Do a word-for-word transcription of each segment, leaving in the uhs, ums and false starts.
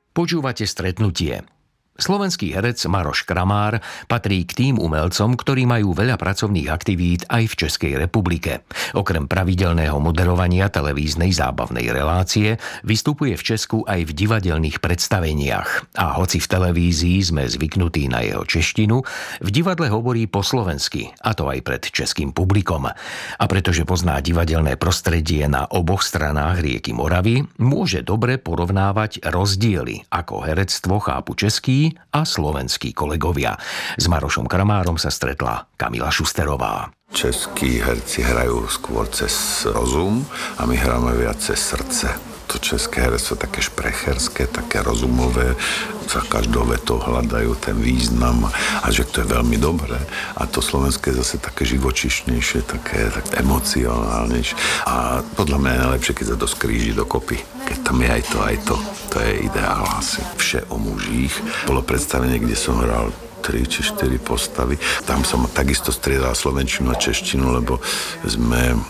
Počúvate Stretnutie. Slovenský herec Maroš Kramár patrí k tým umelcom, ktorí majú veľa pracovných aktivít aj v Českej republike. Okrem pravidelného moderovania televíznej zábavnej relácie vystupuje v Česku aj v divadelných predstaveniach. A hoci v televízii sme zvyknutí na jeho češtinu, v divadle hovorí po slovensky, a to aj pred českým publikom. A pretože pozná divadelné prostredie na oboch stranách rieky Moravy, môže dobre porovnávať rozdiely, ako herectvo chápu český a slovenskí kolegovia. S Marošom Kramárom sa stretla Kamila Šusterová. Českí herci hrajú skôr cez rozum a my hráme viac cez srdce. To české herectvo také šprecherské, také rozumové, za každou vetou hľadajú ten význam a že to je veľmi dobré. A to slovenské je zase také živočišnejšie, také, také emocionálnejšie. A podľa mňa je najlepšie, keď sa to skríži dokopy. Keď tam je aj to, aj to. To je ideál asi. Vše o mužích. Bolo predstavenie, kde som hral tri či štyri postavy. Tam som takisto striedal slovenčinu a češtinu, lebo sme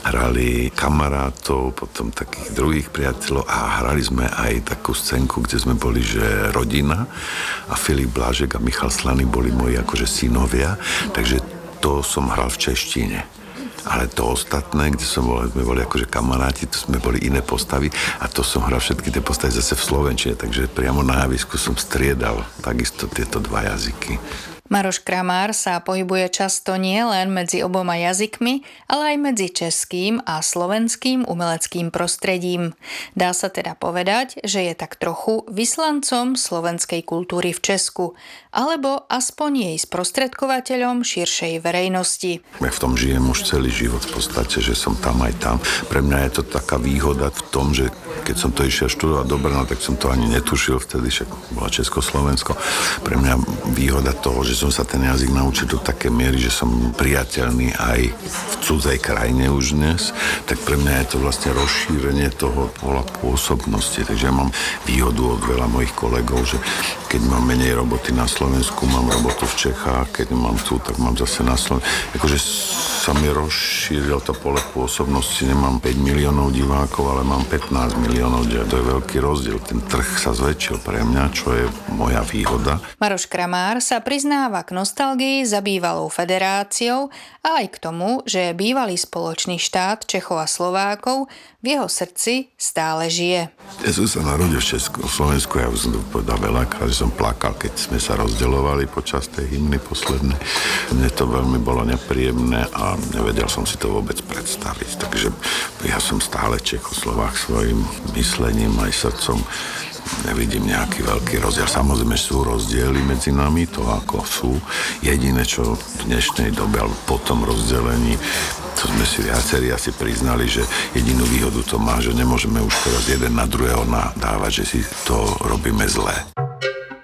hrali kamarátov, potom takých druhých priateľov a hrali sme aj takú scénku, kde sme boli, že rodina a Filip Blážek a Michal Slaný boli moji akože synovia, takže to som hral v češtine. Ale to ostatné, kde som bol, sme boli akože kamaráti, to sme boli iné postavy a to som hral všetky tie postavy zase v slovenčine, takže priamo na javisku som striedal takisto tieto dva jazyky. Maroš Kramár sa pohybuje často nie len medzi oboma jazykmi, ale aj medzi českým a slovenským umeleckým prostredím. Dá sa teda povedať, že je tak trochu vyslancom slovenskej kultúry v Česku, alebo aspoň jej sprostredkovateľom širšej verejnosti. Ja v tom žijem už celý život v podstate, že som tam aj tam. Pre mňa je to taká výhoda v tom, že keď som to išiel študovať do Brna, tak som to ani netušil vtedy, však bola Československo. Pre mňa výhoda toho, že som sa ten jazyk naučil do také miery, že som priateľný aj v cudzej krajine už dnes, tak pre mňa je to vlastne rozšírenie toho pola pôsobnosti. Takže ja mám výhodu od veľa mojich kolegov, že keď mám menej roboty na Slovensku, mám robotu v Čechách, keď mám tu, tak mám zase na Slovensku. Akože sa mi rozšíril to pole pôsobnosti, nemám päť miliónov divákov, ale mám pätnásť miliónov. To je veľký rozdiel. Ten trh sa zväčšil pre mňa, čo je moja výhoda. Maroš Kramár sa priznáva k nostalgii za bývalou federáciou a aj k tomu, že bývalý spoločný štát Čechov a Slovákov v jeho srdci stále žije. Ja som sa narodil v Česku, v Slovensku, ja už som to povedal veľakrát, že som plakal, keď sme sa rozdeľovali počas tej hymny poslednej. Mne to veľmi bolo nepríjemné a nevedel som si to vôbec predstaviť. Takže ja som stále Čechoslovák svojim myslením aj srdcom. Nevidím nejaký veľký rozdiel. Samozrejme sú rozdiely medzi nami, to ako sú. Jediné, čo v dnešnej dobe, alebo po tom rozdelení, to sme si viacerí asi priznali, že jedinú výhodu to má, že nemôžeme už teraz jeden na druhého nadávať, že si to robíme zle.